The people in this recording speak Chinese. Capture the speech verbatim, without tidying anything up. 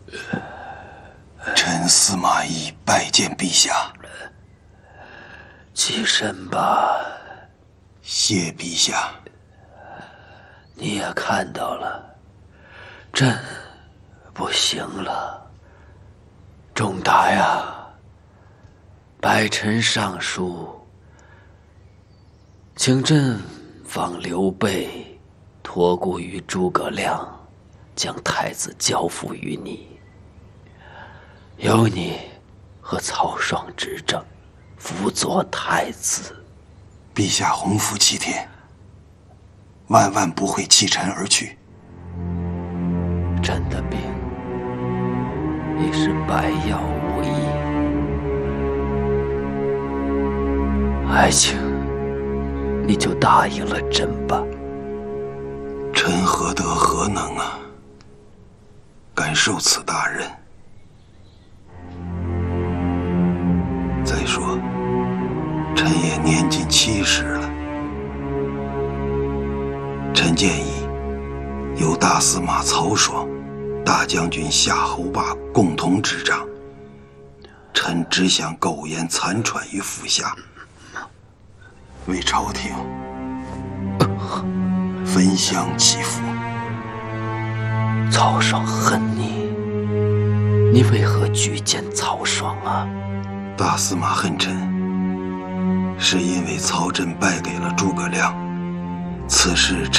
臣司马懿拜见陛下。 起身吧。 谢陛下。 你也看到了，朕不行了。仲达呀，百臣上书，请朕放刘备托孤于诸葛亮，将太子交付于你，由你和曹爽执政，辅佐太子。 陛下洪福齐天，万万不会弃臣而去。 朕的病已是百药无益，爱卿，你就答应了朕吧。 臣何德何能啊，敢受此大任？再说，臣也年近七十了。臣建议由大司马曹爽、大将军夏侯霸共同执掌。臣只想苟延残喘于府下，为朝廷分享其福。 曹爽恨你，你为何举荐曹爽啊？ 大司马恨臣，是因为曹真败给了诸葛亮，此事